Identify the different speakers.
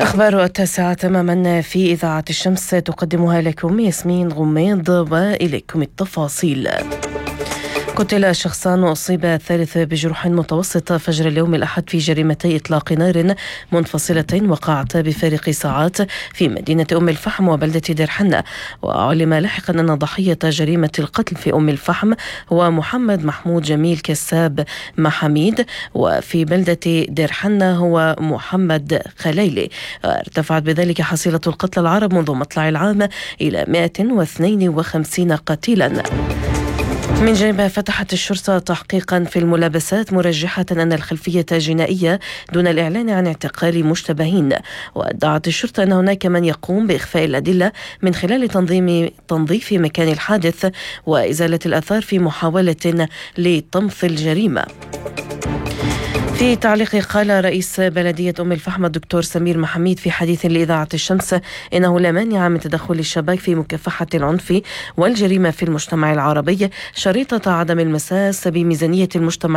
Speaker 1: أخبار 9 تماما في إذاعة الشمس تقدمها لكم ياسمين غميض، وإليكم التفاصيل. قتل شخصان وأصيب الثالث بجروح متوسطة فجر اليوم الأحد في جريمتي إطلاق نار منفصلتين وقعتا بفارق ساعات في مدينة أم الفحم وبلدة دير حنة. وعلم لاحقا أن ضحية جريمة القتل في أم الفحم هو محمد محمود جميل كساب محميد، وفي بلدة دير حنة هو محمد خليلي. ارتفعت بذلك حصيلة القتلى العرب منذ مطلع العام إلى 152 قتيلا. من جانبها فتحت الشرطة تحقيقا في الملابسات مرجحة أن الخلفية جنائية دون الإعلان عن اعتقال مشتبهين. وادعت الشرطة أن هناك من يقوم بإخفاء الأدلة من خلال تنظيف مكان الحادث وإزالة الآثار في محاولة لطمس الجريمة. في تعليق قال رئيس بلدية أم الفحم الدكتور سمير محميد في حديث لإذاعة الشمس إنه لا مانع من تدخل الشباب في مكافحة العنف والجريمة في المجتمع العربي شريطة عدم المساس بميزانية المجتمع